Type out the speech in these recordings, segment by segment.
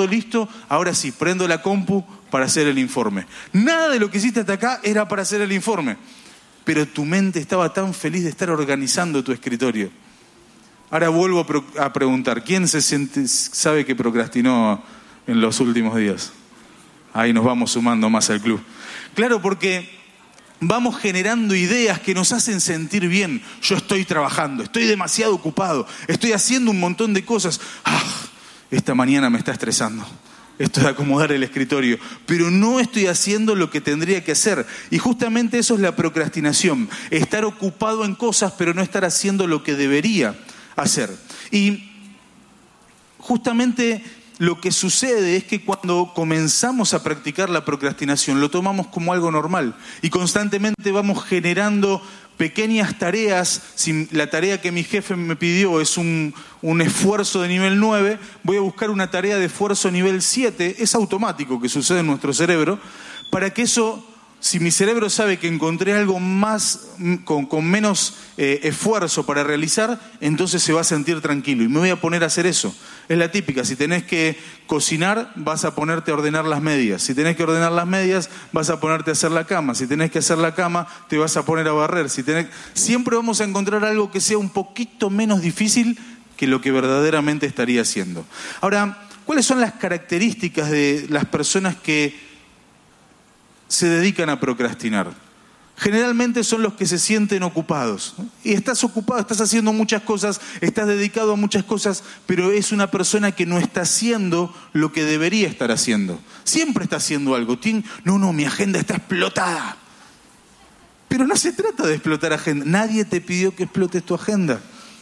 todo listo, ahora sí, prendo la compu para hacer el informe. Nada de lo que hiciste hasta acá era para hacer el informe, pero tu mente estaba tan feliz de estar organizando tu escritorio. Ahora vuelvo a preguntar, ¿quién sabe que procrastinó en los últimos días? Ahí nos vamos sumando más al club. Claro, porque vamos generando ideas que nos hacen sentir bien. Yo estoy trabajando, estoy demasiado ocupado, estoy haciendo un montón de cosas. Esta mañana me está estresando esto de acomodar el escritorio, pero no estoy haciendo lo que tendría que hacer. Y justamente eso es la procrastinación, estar ocupado en cosas, pero no estar haciendo lo que debería hacer. Y justamente lo que sucede es que cuando comenzamos a practicar la procrastinación, lo tomamos como algo normal y constantemente vamos generando pequeñas tareas. Si la tarea que mi jefe me pidió es un esfuerzo de nivel 9, voy a buscar una tarea de esfuerzo nivel 7. Es automático que sucede en nuestro cerebro, para que eso, si mi cerebro sabe que encontré algo más con menos esfuerzo para realizar, entonces se va a sentir tranquilo y me voy a poner a hacer eso. Es la típica: si tenés que cocinar, vas a ponerte a ordenar las medias. Si tenés que ordenar las medias, vas a ponerte a hacer la cama. Si tenés que hacer la cama, te vas a poner a barrer. Siempre vamos a encontrar algo que sea un poquito menos difícil que lo que verdaderamente estaría haciendo. Ahora, ¿cuáles son las características de las personas que se dedican a procrastinar? Generalmente son los que se sienten ocupados. Y estás ocupado, estás haciendo muchas cosas, estás dedicado a muchas cosas, pero es una persona que no está haciendo lo que debería estar haciendo. Siempre está haciendo algo. No, mi agenda está explotada. Pero no se trata de explotar agenda. Nadie te pidió que explotes tu agenda.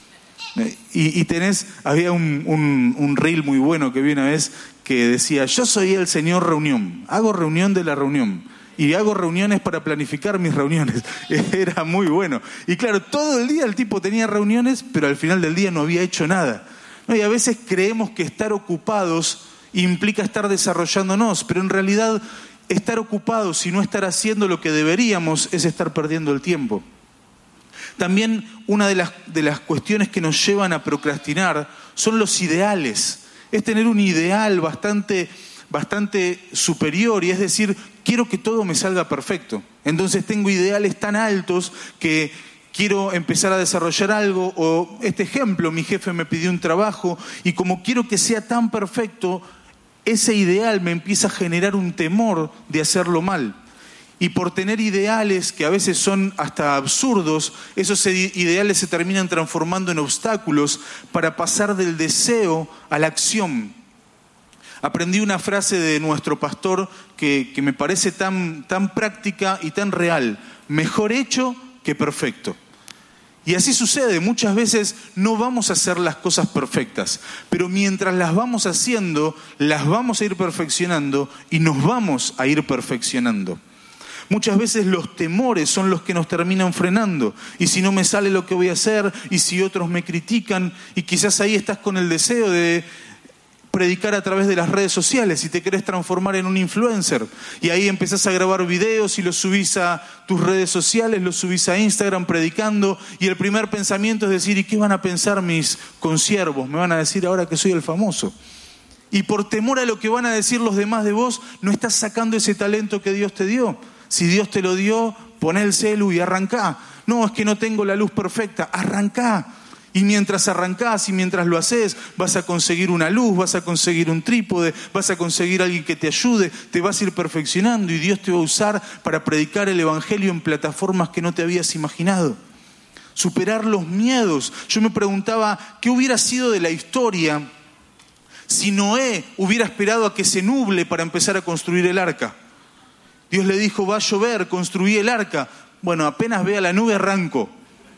Había un reel muy bueno que vi una vez que decía: yo soy el señor reunión, hago reunión de la reunión. Y hago reuniones para planificar mis reuniones. Era muy bueno. Y claro, todo el día el tipo tenía reuniones, pero al final del día no había hecho nada. Y a veces creemos que estar ocupados implica estar desarrollándonos, pero en realidad estar ocupados y no estar haciendo lo que deberíamos es estar perdiendo el tiempo. También una de las cuestiones que nos llevan a procrastinar son los ideales. Es tener un ideal bastante superior, y es decir, quiero que todo me salga perfecto. Entonces tengo ideales tan altos que quiero empezar a desarrollar algo. O este ejemplo: mi jefe me pidió un trabajo y como quiero que sea tan perfecto, ese ideal me empieza a generar un temor de hacerlo mal. Y por tener ideales que a veces son hasta absurdos, esos ideales se terminan transformando en obstáculos para pasar del deseo a la acción. Aprendí una frase de nuestro pastor que me parece tan práctica y tan real: mejor hecho que perfecto. Y así sucede, muchas veces no vamos a hacer las cosas perfectas, pero mientras las vamos haciendo, las vamos a ir perfeccionando y nos vamos a ir perfeccionando. Muchas veces los temores son los que nos terminan frenando. Y si no me sale lo que voy a hacer, y si otros me critican, y quizás ahí estás con el deseo de predicar a través de las redes sociales y te querés transformar en un influencer. Y ahí empezás a grabar videos y los subís a tus redes sociales, los subís a Instagram predicando, y el primer pensamiento es decir: ¿y qué van a pensar mis consiervos? Me van a decir ahora que soy el famoso. Y por temor a lo que van a decir los demás de vos, no estás sacando ese talento que Dios te dio. Si Dios te lo dio, poné el celu y arrancá. No, es que no tengo la luz perfecta. Arrancá. Y mientras arrancás y mientras lo haces, vas a conseguir una luz, vas a conseguir un trípode, vas a conseguir alguien que te ayude, te vas a ir perfeccionando y Dios te va a usar para predicar el evangelio en plataformas que no te habías imaginado. Superar los miedos. Yo me preguntaba, ¿qué hubiera sido de la historia si Noé hubiera esperado a que se nuble para empezar a construir el arca? Dios le dijo: va a llover, construí el arca. Bueno, apenas vea la nube arranco.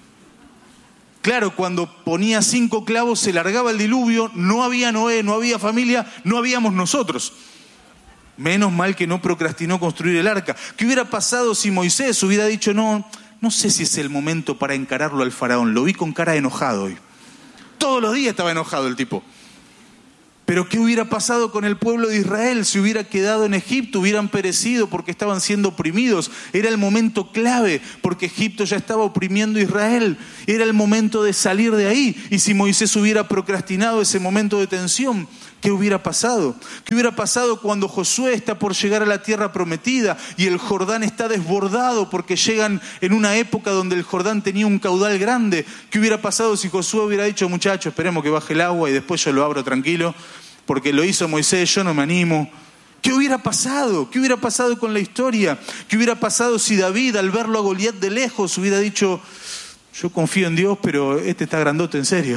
Claro, cuando ponía 5 clavos se largaba el diluvio, no había Noé, no había familia, no habíamos nosotros. Menos mal que no procrastinó construir el arca. ¿Qué hubiera pasado si Moisés hubiera dicho: no sé si es el momento para encararlo al faraón? Lo vi con cara de enojado hoy. Todos los días estaba enojado el tipo. Pero ¿qué hubiera pasado con el pueblo de Israel? Si hubiera quedado en Egipto, hubieran perecido porque estaban siendo oprimidos. Era el momento clave, porque Egipto ya estaba oprimiendo a Israel. Era el momento de salir de ahí. Y si Moisés hubiera procrastinado ese momento de tensión, ¿Qué hubiera pasado? ¿Qué hubiera pasado cuando Josué está por llegar a la tierra prometida y el Jordán está desbordado porque llegan en una época donde el Jordán tenía un caudal grande? ¿Qué hubiera pasado si Josué hubiera dicho, muchachos, esperemos que baje el agua y después yo lo abro tranquilo? Porque lo hizo Moisés, yo no me animo. ¿Qué hubiera pasado? ¿Qué hubiera pasado con la historia? ¿Qué hubiera pasado si David, al verlo a Goliat de lejos, hubiera dicho, yo confío en Dios, pero este está grandote en serio?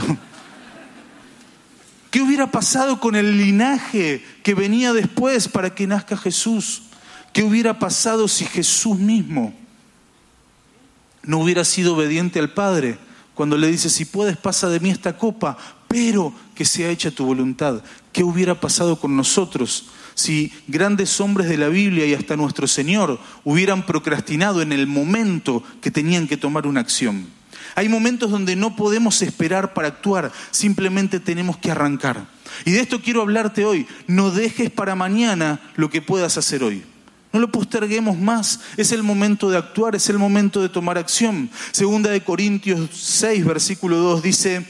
¿Qué hubiera pasado con el linaje que venía después para que nazca Jesús? ¿Qué hubiera pasado si Jesús mismo no hubiera sido obediente al Padre cuando le dice, si puedes pasa de mí esta copa, pero que sea hecha tu voluntad? ¿Qué hubiera pasado con nosotros si grandes hombres de la Biblia y hasta nuestro Señor hubieran procrastinado en el momento que tenían que tomar una acción? Hay momentos donde no podemos esperar para actuar, simplemente tenemos que arrancar. Y de esto quiero hablarte hoy. No dejes para mañana lo que puedas hacer hoy. No lo posterguemos más. Es el momento de actuar, es el momento de tomar acción. 2 Corintios 6, versículo 2 dice,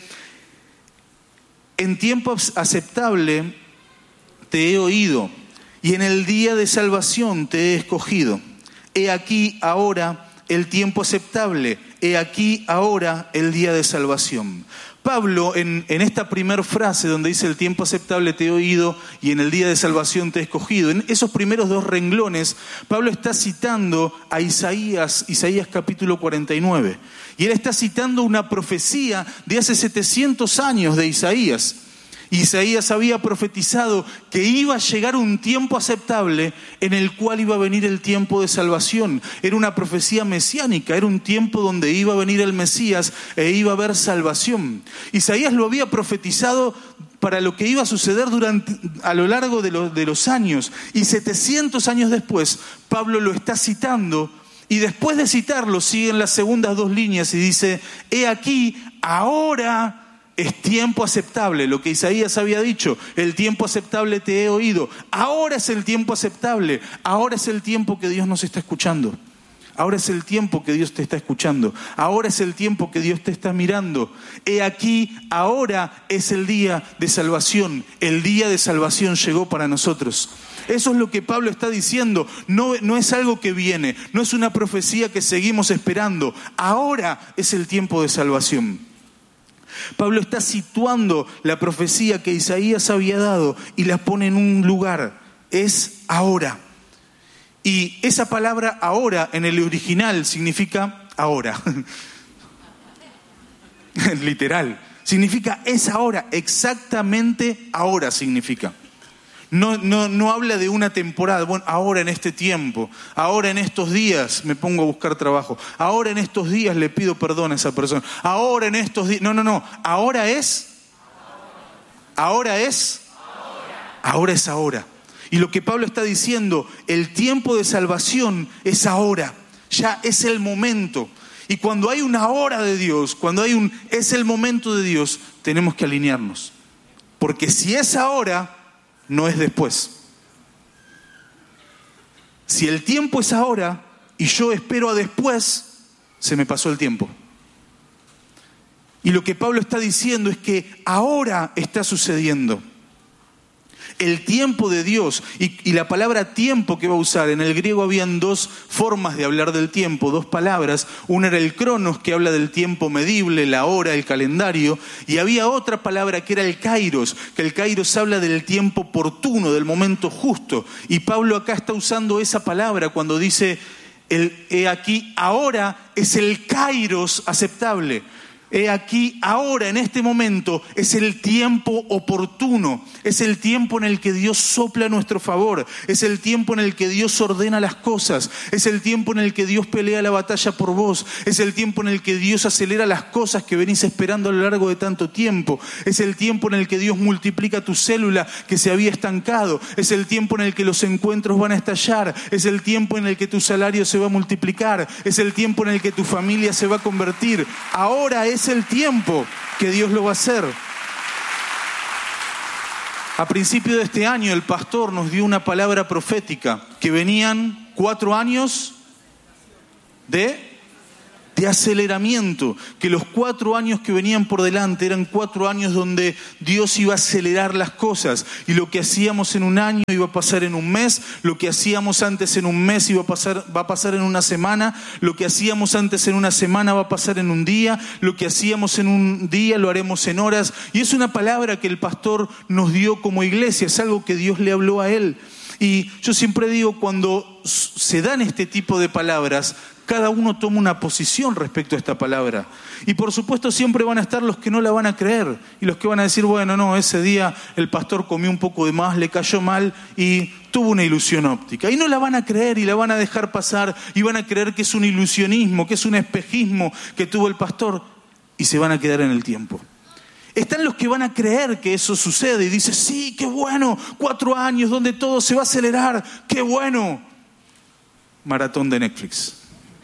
en tiempo aceptable te he oído y en el día de salvación te he escogido. He aquí ahora el tiempo aceptable, he aquí ahora el día de salvación. Pablo en esta primera frase donde dice el tiempo aceptable te he oído y en el día de salvación te he escogido, en esos primeros dos renglones, Pablo está citando a Isaías capítulo 49. Y él está citando una profecía de hace 700 años de Isaías. Isaías había profetizado que iba a llegar un tiempo aceptable en el cual iba a venir el tiempo de salvación. Era una profecía mesiánica, era un tiempo donde iba a venir el Mesías e iba a haber salvación. Isaías lo había profetizado para lo que iba a suceder a lo largo de los años. Y 700 años después, Pablo lo está citando. Y después de citarlo, siguen las segundas dos líneas y dice, he aquí, ahora es tiempo aceptable, lo que Isaías había dicho, el tiempo aceptable te he oído. Ahora es el tiempo aceptable, ahora es el tiempo que Dios nos está escuchando. Ahora es el tiempo que Dios te está escuchando. Ahora es el tiempo que Dios te está mirando. He aquí, ahora es el día de salvación. El día de salvación llegó para nosotros. Eso es lo que Pablo está diciendo. No es algo que viene, no es una profecía que seguimos esperando. Ahora es el tiempo de salvación. Pablo está situando la profecía que Isaías había dado y la pone en un lugar. Es ahora. Y esa palabra ahora en el original significa ahora. Literal. Significa es ahora, exactamente ahora significa. No habla de una temporada, bueno, ahora en este tiempo, ahora en estos días me pongo a buscar trabajo, ahora en estos días le pido perdón a esa persona, ahora en estos días, no, ahora es ahora. Y lo que Pablo está diciendo, el tiempo de salvación es ahora, ya es el momento. Y cuando hay una hora de Dios, es el momento de Dios, tenemos que alinearnos. Porque si es ahora, no es después. Si el tiempo es ahora y yo espero a después, se me pasó el tiempo. Y lo que Pablo está diciendo es que ahora está sucediendo. El tiempo de Dios y la palabra tiempo que va a usar, en el griego habían dos formas de hablar del tiempo, dos palabras. Una era el cronos, que habla del tiempo medible, la hora, el calendario, y había otra palabra que era el kairos, que el kairos habla del tiempo oportuno, del momento justo. Y Pablo acá está usando esa palabra cuando dice, he aquí, ahora es el kairos aceptable. He aquí, ahora, en este momento, es el tiempo oportuno. Es el tiempo en el que Dios sopla a nuestro favor. Es el tiempo en el que Dios ordena las cosas. Es el tiempo en el que Dios pelea la batalla por vos. Es el tiempo en el que Dios acelera las cosas que venís esperando a lo largo de tanto tiempo. Es el tiempo en el que Dios multiplica tu célula que se había estancado. Es el tiempo en el que los encuentros van a estallar. Es el tiempo en el que tu salario se va a multiplicar. Es el tiempo en el que tu familia se va a convertir. Ahora es el tiempo que Dios lo va a hacer. A principio de este año el pastor nos dio una palabra profética, que venían 4 años de de aceleramiento, que los 4 años que venían por delante eran 4 años donde Dios iba a acelerar las cosas, y lo que hacíamos en un año iba a pasar en un mes, lo que hacíamos antes en un mes va a pasar en una semana, lo que hacíamos antes en una semana va a pasar en un día, lo que hacíamos en un día lo haremos en horas. Y es una palabra que el pastor nos dio como iglesia, es algo que Dios le habló a él. Y yo siempre digo, cuando se dan este tipo de palabras, cada uno toma una posición respecto a esta palabra. Y por supuesto siempre van a estar los que no la van a creer y los que van a decir, bueno, no, ese día el pastor comió un poco de más, le cayó mal y tuvo una ilusión óptica. Y no la van a creer y la van a dejar pasar y van a creer que es un ilusionismo, que es un espejismo que tuvo el pastor, y se van a quedar en el tiempo. Están los que van a creer que eso sucede y dicen, sí, qué bueno, 4 años donde todo se va a acelerar, qué bueno. Maratón de Netflix.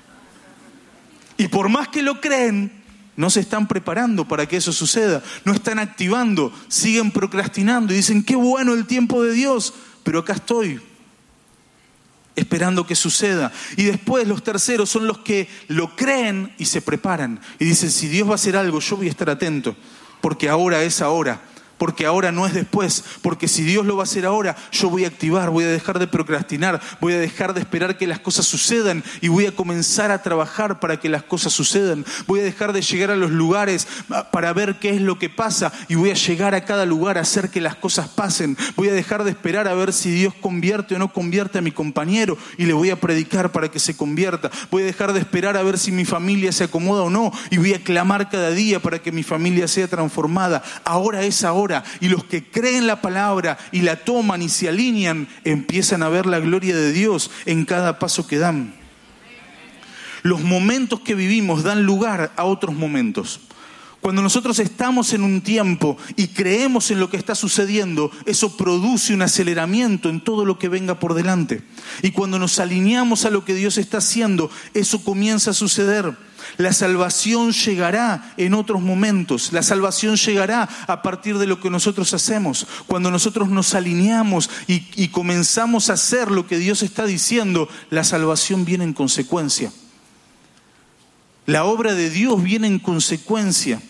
Y por más que lo creen, no se están preparando para que eso suceda, no están activando, siguen procrastinando y dicen, qué bueno el tiempo de Dios, pero acá estoy, esperando que suceda. Y después los terceros son los que lo creen y se preparan y dicen, si Dios va a hacer algo, yo voy a estar atento, porque ahora es ahora. Porque ahora no es después, porque si Dios lo va a hacer ahora, yo voy a activar, voy a dejar de procrastinar, voy a dejar de esperar que las cosas sucedan y voy a comenzar a trabajar para que las cosas sucedan. Voy a dejar de llegar a los lugares para ver qué es lo que pasa y voy a llegar a cada lugar a hacer que las cosas pasen. Voy a dejar de esperar a ver si Dios convierte o no convierte a mi compañero y le voy a predicar para que se convierta. Voy a dejar de esperar a ver si mi familia se acomoda o no y voy a clamar cada día para que mi familia sea transformada. Ahora es ahora. Y los que creen la palabra y la toman y se alinean, empiezan a ver la gloria de Dios en cada paso que dan. Los momentos que vivimos dan lugar a otros momentos. Cuando nosotros estamos en un tiempo y creemos en lo que está sucediendo, eso produce un aceleramiento en todo lo que venga por delante. Y cuando nos alineamos a lo que Dios está haciendo, eso comienza a suceder. La salvación llegará en otros momentos. La salvación llegará a partir de lo que nosotros hacemos. Cuando nosotros nos alineamos y comenzamos a hacer lo que Dios está diciendo, la salvación viene en consecuencia. La obra de Dios viene en consecuencia.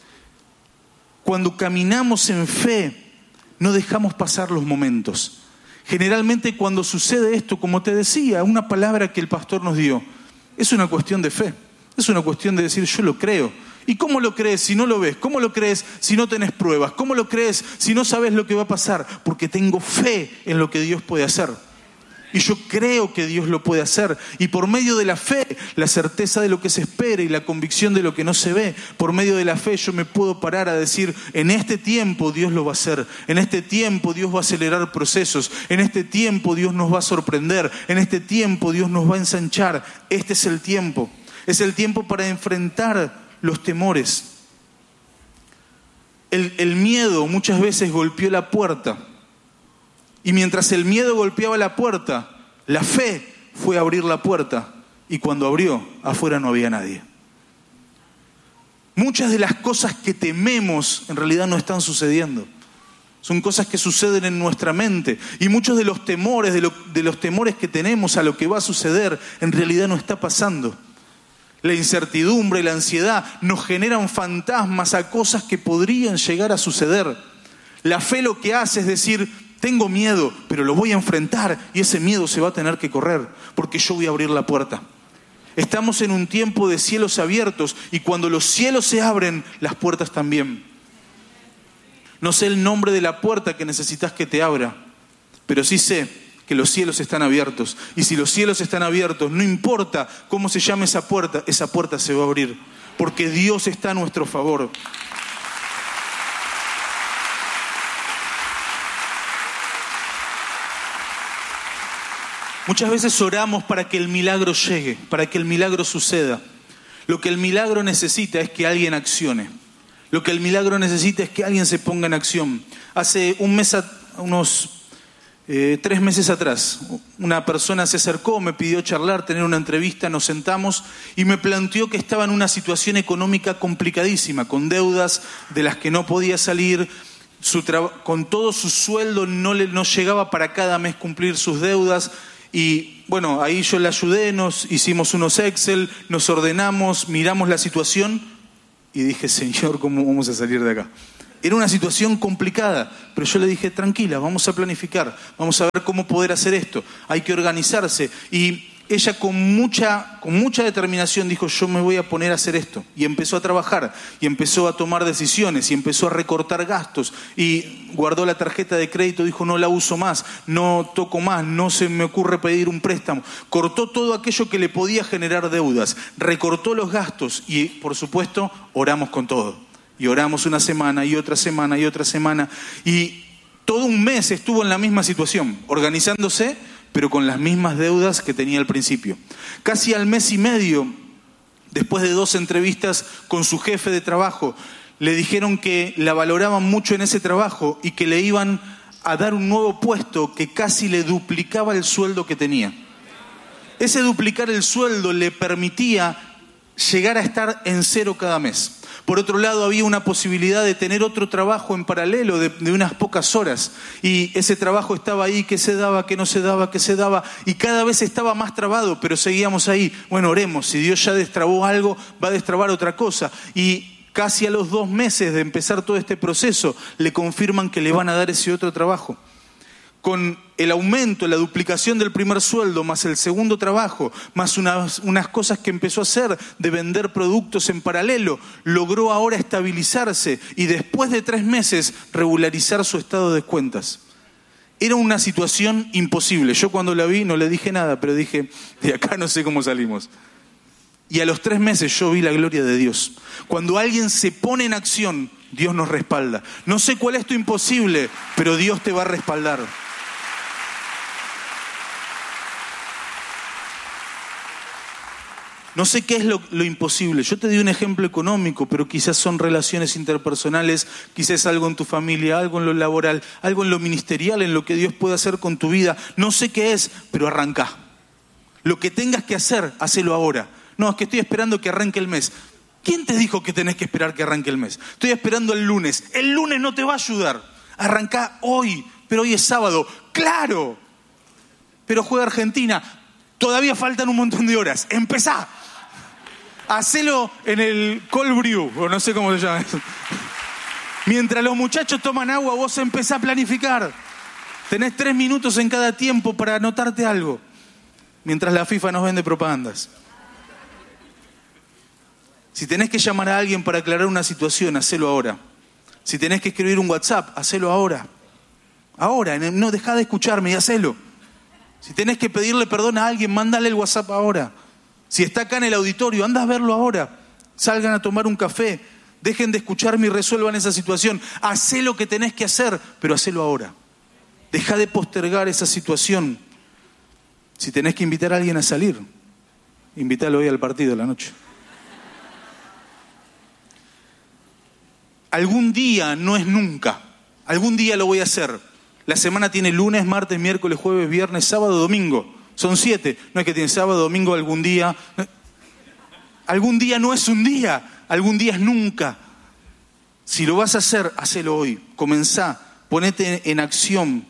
Cuando caminamos en fe, no dejamos pasar los momentos. Generalmente cuando sucede esto, como te decía, una palabra que el pastor nos dio, es una cuestión de fe. Es una cuestión de decir, yo lo creo. ¿Y cómo lo crees si no lo ves? ¿Cómo lo crees si no tenés pruebas? ¿Cómo lo crees si no sabes lo que va a pasar? Porque tengo fe en lo que Dios puede hacer. Y yo creo que Dios lo puede hacer. Y por medio de la fe, la certeza de lo que se espera y la convicción de lo que no se ve, por medio de la fe yo me puedo parar a decir, en este tiempo Dios lo va a hacer. En este tiempo Dios va a acelerar procesos. En este tiempo Dios nos va a sorprender. En este tiempo Dios nos va a ensanchar. Este es el tiempo. Es el tiempo para enfrentar los temores. El miedo muchas veces golpeó la puerta. Y mientras el miedo golpeaba la puerta, la fe fue a abrir la puerta. Y cuando abrió, afuera no había nadie. Muchas de las cosas que tememos en realidad no están sucediendo. Son cosas que suceden en nuestra mente. Y muchos de los temores, de los temores que tenemos a lo que va a suceder, en realidad no está pasando. La incertidumbre y la ansiedad nos generan fantasmas a cosas que podrían llegar a suceder. La fe lo que hace es decir, tengo miedo, pero lo voy a enfrentar y ese miedo se va a tener que correr porque yo voy a abrir la puerta. Estamos en un tiempo de cielos abiertos y cuando los cielos se abren, las puertas también. No sé el nombre de la puerta que necesitas que te abra, pero sí sé que los cielos están abiertos. Y si los cielos están abiertos, no importa cómo se llame esa puerta se va a abrir. Porque Dios está a nuestro favor. Muchas veces oramos para que el milagro llegue, para que el milagro suceda. Lo que el milagro necesita es que alguien accione. Lo que el milagro necesita es que alguien se ponga en acción. Hace unos 3 meses atrás, una persona se acercó, me pidió charlar, tener una entrevista, nos sentamos y me planteó que estaba en una situación económica complicadísima, con deudas de las que no podía salir, con todo su sueldo no llegaba para cada mes cumplir sus deudas Y bueno, ahí yo le ayudé, nos hicimos unos Excel, nos ordenamos, miramos la situación y dije, Señor, ¿cómo vamos a salir de acá? Era una situación complicada, pero yo le dije, tranquila, vamos a planificar, vamos a ver cómo poder hacer esto, hay que organizarse. Y ella con mucha determinación dijo, yo me voy a poner a hacer esto. Y empezó a trabajar, y empezó a tomar decisiones, y empezó a recortar gastos. Y guardó la tarjeta de crédito, dijo, no la uso más, no toco más, no se me ocurre pedir un préstamo. Cortó todo aquello que le podía generar deudas, recortó los gastos y, por supuesto, oramos con todo. Y oramos una semana, y otra semana, y otra semana. Y todo un mes estuvo en la misma situación, organizándose, pero con las mismas deudas que tenía al principio. Casi al mes y medio, después de 2 entrevistas con su jefe de trabajo, le dijeron que la valoraban mucho en ese trabajo y que le iban a dar un nuevo puesto que casi le duplicaba el sueldo que tenía. Ese duplicar el sueldo le permitía llegar a estar en 0 cada mes. Por otro lado, había una posibilidad de tener otro trabajo en paralelo de unas pocas horas. Y ese trabajo estaba ahí, que se daba, que no se daba, que se daba. Y cada vez estaba más trabado, pero seguíamos ahí. Bueno, oremos, si Dios ya destrabó algo, va a destrabar otra cosa. Y casi a los 2 meses de empezar todo este proceso, le confirman que le van a dar ese otro trabajo. Con el aumento, la duplicación del primer sueldo, más el segundo trabajo, más unas cosas que empezó a hacer de vender productos en paralelo, logró ahora estabilizarse y después de 3 meses regularizar su estado de cuentas. Era una situación imposible. Yo cuando la vi no le dije nada, pero dije, de acá no sé cómo salimos. Y a los 3 meses yo vi la gloria de Dios. Cuando alguien se pone en acción, Dios nos respalda. No sé cuál es tu imposible, pero Dios te va a respaldar. No sé qué es lo imposible. Yo te di un ejemplo económico, pero quizás son relaciones interpersonales, quizás algo en tu familia, algo en lo laboral, algo en lo ministerial, en lo que Dios puede hacer con tu vida. No sé qué es, pero arrancá. Lo que tengas que hacer, hacelo ahora. No, es que estoy esperando que arranque el mes. ¿Quién te dijo que tenés que esperar que arranque el mes? Estoy esperando el lunes. El lunes no te va a ayudar. Arrancá hoy, pero hoy es sábado. ¡Claro! Pero juega Argentina. Todavía faltan un montón de horas. ¡Empezá! Hacelo en el cold brew, o no sé cómo se llama eso. Mientras los muchachos toman agua, vos empezá a planificar. Tenés 3 minutos en cada tiempo para anotarte algo. Mientras la FIFA nos vende propagandas. Si tenés que llamar a alguien para aclarar una situación, hacelo ahora. Si tenés que escribir un WhatsApp, hacelo ahora. Ahora, no dejá de escucharme y hacelo. Si tenés que pedirle perdón a alguien, mándale el WhatsApp ahora. Si está acá en el auditorio, anda a verlo ahora. Salgan a tomar un café. Dejen de escucharme y resuelvan esa situación. Hacé lo que tenés que hacer, pero hacelo ahora. Deja de postergar esa situación. Si tenés que invitar a alguien a salir, invítalo hoy al partido de la noche. Algún día no es nunca. Algún día lo voy a hacer. La semana tiene lunes, martes, miércoles, jueves, viernes, sábado, domingo. Son 7. No es que tiene sábado, domingo, algún día. Algún día no es un día. Algún día es nunca. Si lo vas a hacer, hacelo hoy. Comenzá. Ponete en acción.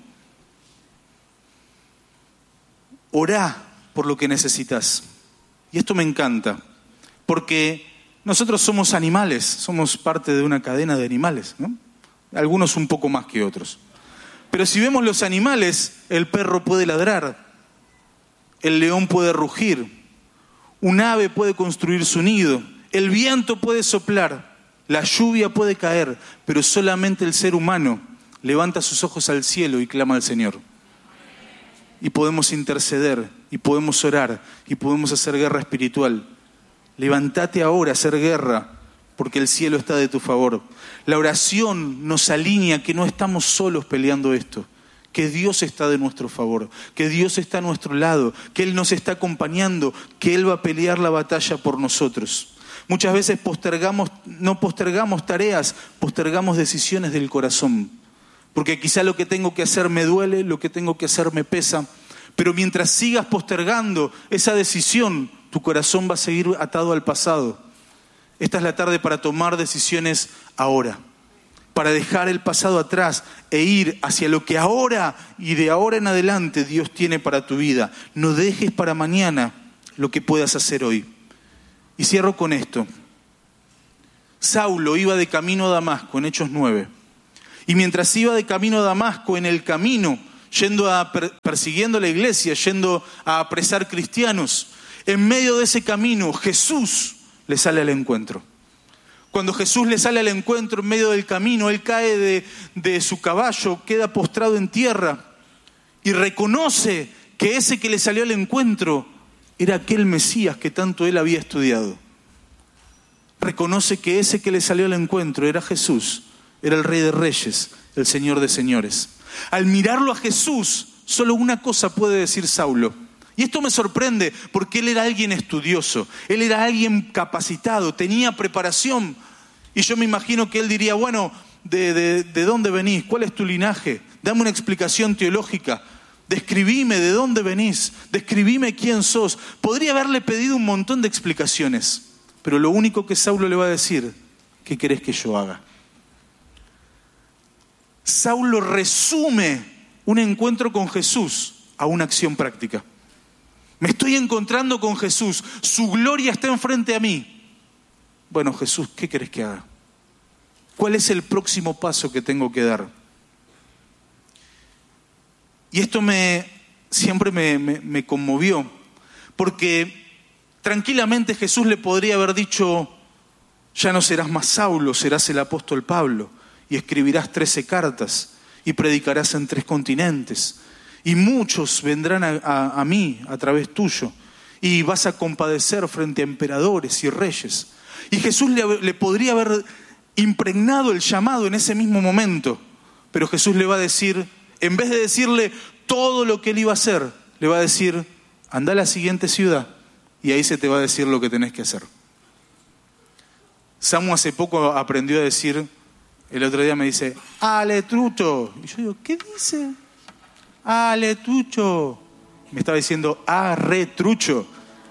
Orá por lo que necesitas. Y esto me encanta. Porque nosotros somos animales. Somos parte de una cadena de animales, ¿no? Algunos un poco más que otros. Pero si vemos los animales, el perro puede ladrar, el león puede rugir, un ave puede construir su nido, el viento puede soplar, la lluvia puede caer, pero solamente el ser humano levanta sus ojos al cielo y clama al Señor. Y podemos interceder, y podemos orar, y podemos hacer guerra espiritual. Levántate ahora a hacer guerra, porque el cielo está de tu favor. La oración nos alinea que no estamos solos peleando esto, que Dios está de nuestro favor, que Dios está a nuestro lado, que Él nos está acompañando, que Él va a pelear la batalla por nosotros. Muchas veces no postergamos tareas, postergamos decisiones del corazón, porque quizá lo que tengo que hacer me duele, lo que tengo que hacer me pesa, pero mientras sigas postergando esa decisión, tu corazón va a seguir atado al pasado. Esta es la tarde para tomar decisiones ahora, para dejar el pasado atrás e ir hacia lo que ahora y de ahora en adelante Dios tiene para tu vida. No dejes para mañana lo que puedas hacer hoy. Y cierro con esto. Saulo iba de camino a Damasco, en Hechos 9. Y mientras iba de camino a Damasco, en el camino, persiguiendo la iglesia, yendo a apresar cristianos, en medio de ese camino, Jesús le sale al encuentro. Cuando Jesús le sale al encuentro en medio del camino, él cae de su caballo, queda postrado en tierra y reconoce que ese que le salió al encuentro era aquel Mesías que tanto él había estudiado. Reconoce que ese que le salió al encuentro era Jesús, era el Rey de Reyes, el Señor de Señores. Al mirarlo a Jesús, solo una cosa puede decir Saulo. Y esto me sorprende porque él era alguien estudioso, él era alguien capacitado, tenía preparación. Y yo me imagino que él diría, bueno, ¿de dónde venís? ¿Cuál es tu linaje? Dame una explicación teológica. Describime de dónde venís, describime quién sos. Podría haberle pedido un montón de explicaciones, pero lo único que Saulo le va a decir, ¿qué querés que yo haga? Saulo resume un encuentro con Jesús a una acción práctica. Me estoy encontrando con Jesús, su gloria está enfrente a mí. Bueno, Jesús, ¿qué querés que haga? ¿Cuál es el próximo paso que tengo que dar? Y esto siempre me conmovió, porque tranquilamente Jesús le podría haber dicho, ya no serás más Saulo, serás el apóstol Pablo, y escribirás 13 cartas, y predicarás en 3 continentes, y muchos vendrán a mí a través tuyo, y vas a compadecer frente a emperadores y reyes. Y Jesús le podría haber impregnado el llamado en ese mismo momento, pero Jesús le va a decir, en vez de decirle todo lo que él iba a hacer, le va a decir, anda a la siguiente ciudad y ahí se te va a decir lo que tenés que hacer. Samu hace poco aprendió a decir, el otro día me dice, ale trucho. Y yo digo, ¿qué dice? Ale trucho. Me estaba diciendo, arre trucho.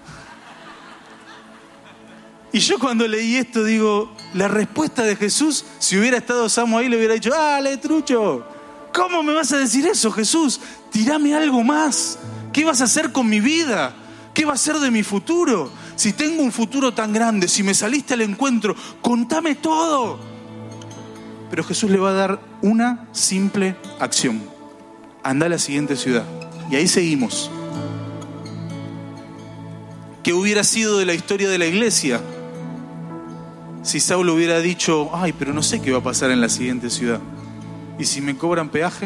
Y yo cuando leí esto digo, la respuesta de Jesús, si hubiera estado Samu ahí, le hubiera dicho, ale trucho. ¿Cómo me vas a decir eso, Jesús? Tirame algo más. ¿Qué vas a hacer con mi vida? ¿Qué va a ser de mi futuro? Si tengo un futuro tan grande, si me saliste al encuentro, contame todo. Pero Jesús le va a dar una simple acción. Anda a la siguiente ciudad. Y ahí seguimos. ¿Qué hubiera sido de la historia de la iglesia si Saulo hubiera dicho, ay, pero no sé qué va a pasar en la siguiente ciudad? ¿Y si me cobran peaje?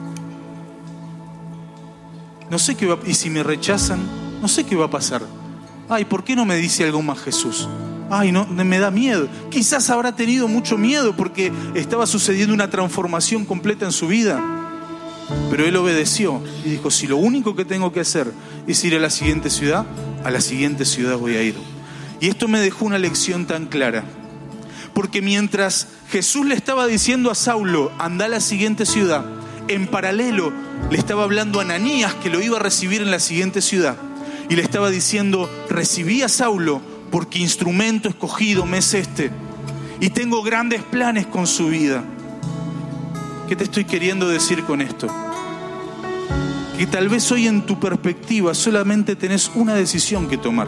No sé qué va. ¿Y si me rechazan? No sé qué va a pasar. Ay, ¿por qué no me dice algo más Jesús? Ay, no, me da miedo. Quizás habrá tenido mucho miedo porque estaba sucediendo una transformación completa en su vida. Pero él obedeció y dijo, si lo único que tengo que hacer es ir a la siguiente ciudad voy a ir. Y esto me dejó una lección tan clara. Porque mientras Jesús le estaba diciendo a Saulo, anda a la siguiente ciudad, en paralelo le estaba hablando a Ananías que lo iba a recibir en la siguiente ciudad. Y le estaba diciendo, recibí a Saulo porque instrumento escogido me es este. Y tengo grandes planes con su vida. ¿Qué te estoy queriendo decir con esto? Que tal vez hoy en tu perspectiva solamente tenés una decisión que tomar.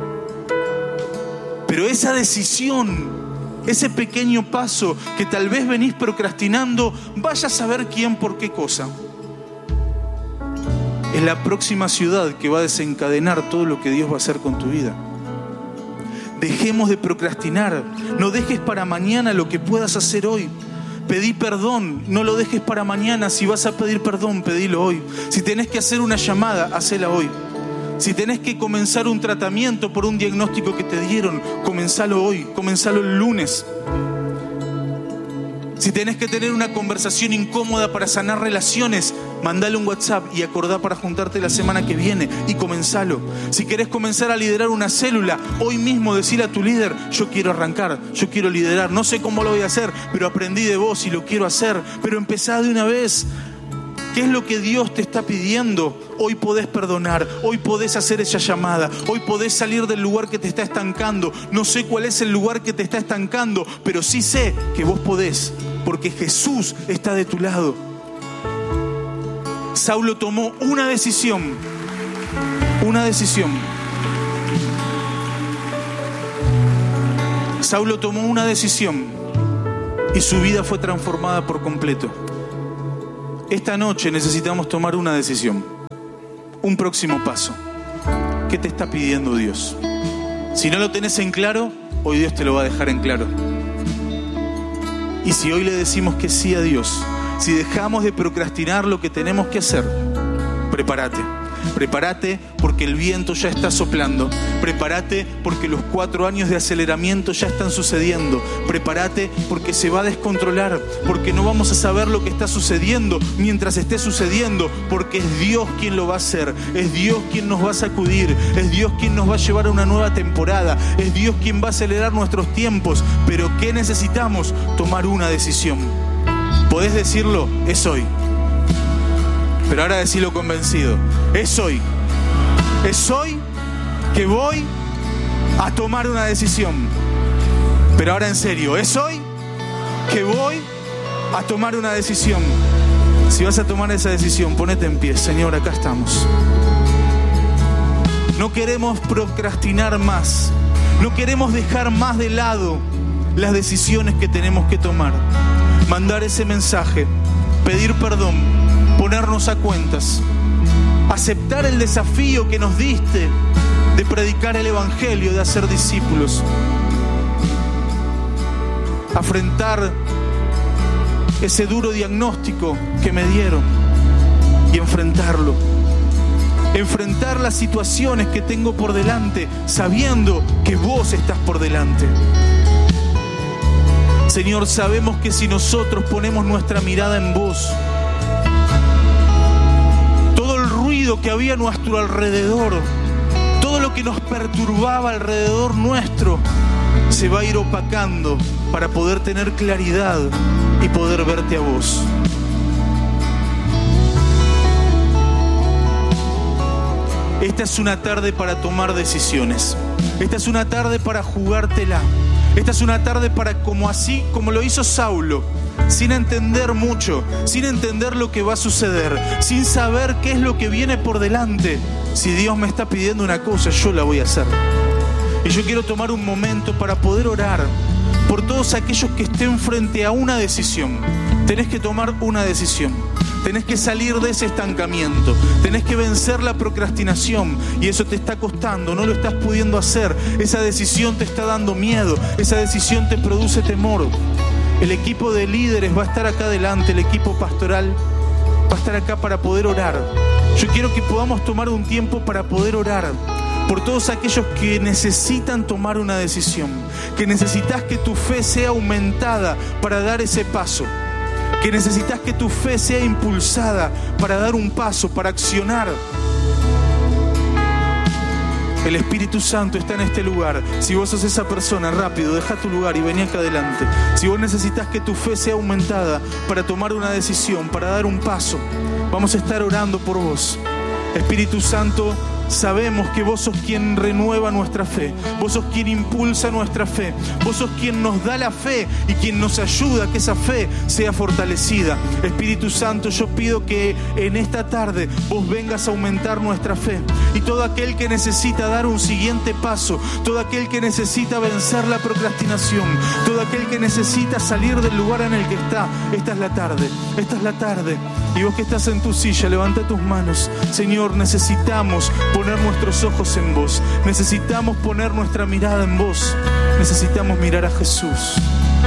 Pero esa decisión, ese pequeño paso que tal vez venís procrastinando, vaya a saber quién por qué cosa. Es la próxima ciudad que va a desencadenar todo lo que Dios va a hacer con tu vida. Dejemos de procrastinar. No dejes para mañana lo que puedas hacer hoy. Pedí perdón, no lo dejes para mañana. Si vas a pedir perdón, pedilo hoy. Si tenés que hacer una llamada, hacela hoy. Si tenés que comenzar un tratamiento por un diagnóstico que te dieron, comenzalo hoy, comenzalo el lunes. Si tenés que tener una conversación incómoda para sanar relaciones, mandale un WhatsApp y acordá para juntarte la semana que viene y comenzalo. Si querés comenzar a liderar una célula, hoy mismo decile a tu líder, yo quiero arrancar, yo quiero liderar, no sé cómo lo voy a hacer, pero aprendí de vos y lo quiero hacer, pero empezá de una vez. ¿Qué es lo que Dios te está pidiendo? Hoy podés perdonar, hoy podés hacer esa llamada, hoy podés salir del lugar que te está estancando. No sé cuál es el lugar que te está estancando, pero sí sé que vos podés, porque Jesús está de tu lado. Saulo tomó una decisión. Saulo tomó una decisión y su vida fue transformada por completo. Esta noche necesitamos tomar una decisión, un próximo paso. ¿Qué te está pidiendo Dios? Si no lo tenés en claro, hoy Dios te lo va a dejar en claro. Y si hoy le decimos que sí a Dios, si dejamos de procrastinar lo que tenemos que hacer, prepárate. Prepárate porque el viento ya está soplando. Prepárate porque los 4 años de aceleramiento ya están sucediendo. Prepárate porque se va a descontrolar, porque no vamos a saber lo que está sucediendo mientras esté sucediendo, porque es Dios quien lo va a hacer, es Dios quien nos va a sacudir, es Dios quien nos va a llevar a una nueva temporada, es Dios quien va a acelerar nuestros tiempos. Pero ¿qué necesitamos? Tomar una decisión. ¿Podés decirlo? Es hoy. Pero ahora decilo convencido. Es hoy. Es hoy que voy a tomar una decisión. Pero ahora en serio. Es hoy que voy a tomar una decisión. Si vas a tomar esa decisión, ponete en pie. Señor, acá estamos. No queremos procrastinar más. No queremos dejar más de lado las decisiones que tenemos que tomar. Mandar ese mensaje. Pedir perdón. Ponernos a cuentas, aceptar el desafío que nos diste de predicar el Evangelio, de hacer discípulos, afrontar ese duro diagnóstico que me dieron y enfrentarlo, enfrentar las situaciones que tengo por delante, sabiendo que vos estás por delante. Señor, sabemos que si nosotros ponemos nuestra mirada en vos, que había a nuestro alrededor, todo lo que nos perturbaba alrededor nuestro, se va a ir opacando para poder tener claridad y poder verte a vos. Esta es una tarde para tomar decisiones. Esta es una tarde para jugártela. Esta es una tarde para, como lo hizo Saulo, sin entender mucho, sin entender lo que va a suceder, sin saber qué es lo que viene por delante. Si Dios me está pidiendo una cosa, yo la voy a hacer. Y yo quiero tomar un momento para poder orar por todos aquellos que estén frente a una decisión. Tenés que tomar una decisión. Tenés que salir de ese estancamiento. Tenés que vencer la procrastinación. Y eso te está costando, no lo estás pudiendo hacer. Esa decisión te está dando miedo. Esa decisión te produce temor. El equipo de líderes va a estar acá adelante, el equipo pastoral va a estar acá para poder orar. Yo quiero que podamos tomar un tiempo para poder orar por todos aquellos que necesitan tomar una decisión, que necesitas que tu fe sea aumentada para dar ese paso, que necesitas que tu fe sea impulsada para dar un paso, para accionar. El Espíritu Santo está en este lugar. Si vos sos esa persona, rápido, deja tu lugar y vení acá adelante. Si vos necesitas que tu fe sea aumentada para tomar una decisión, para dar un paso, vamos a estar orando por vos. Espíritu Santo, sabemos que vos sos quien renueva nuestra fe, vos sos quien impulsa nuestra fe, vos sos quien nos da la fe y quien nos ayuda a que esa fe sea fortalecida. Espíritu Santo, yo pido que en esta tarde vos vengas a aumentar nuestra fe, y todo aquel que necesita dar un siguiente paso, todo aquel que necesita vencer la procrastinación, todo aquel que necesita salir del lugar en el que está, esta es la tarde. Y vos que estás en tu silla, levanta tus manos. Señor, necesitamos poner nuestros ojos en vos. Necesitamos poner nuestra mirada en vos. Necesitamos mirar a Jesús.